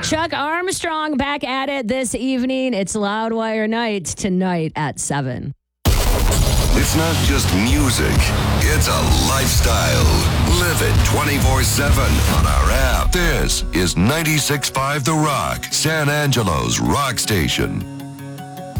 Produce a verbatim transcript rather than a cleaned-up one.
Chuck Armstrong back at it this evening. It's Loudwire Nights tonight at seven. It's not just music, it's a lifestyle. Live it twenty-four seven on our app. This is ninety-six point five The Rock, San Angelo's rock station.